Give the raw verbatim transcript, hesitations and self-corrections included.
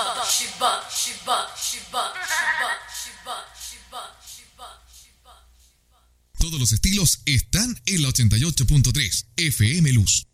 Todos los estilos están en la ochenta y ocho punto tres F M Luz.